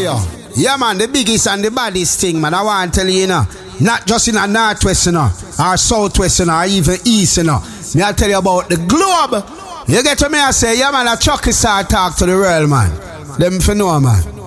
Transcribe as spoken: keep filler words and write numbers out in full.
Radio. Yeah, man, the biggest and the baddest thing, man. I want to tell you, you know, not just in a northwest, you know, or southwest, you know, or even east, you know. Me I tell you about the globe. You get to me, I say, yeah, man, a Chucky star talk to the world, man. Them for know, man.